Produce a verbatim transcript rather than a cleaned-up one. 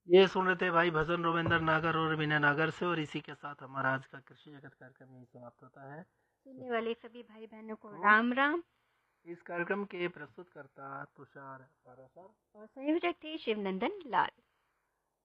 ये सुन रहे थे भाई भजन रोवेंद्र नागर और विनय नागर से, और इसी के साथ हमारा आज का कृषि जगत कार्यक्रम यही समाप्त होता है। सुनने वाले सभी भाई बहनों को तो राम राम। इस कार्यक्रम के प्रस्तुतकर्ता तुषार पाराशर और संयोजक थे शिवनंदन लाल।